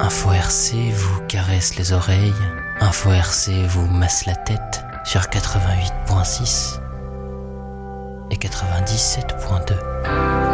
Info RC vous caresse les oreilles, Info RC vous masse la tête sur 88.6 et 97.2.